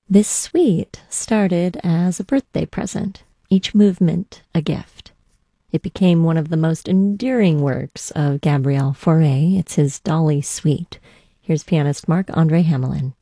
This suite started as a birthday present, each movement a gift. It became one of the most enduring works of Gabriel Fauré. It's his Dolly Suite. Here's pianist Marc-André Hamelin.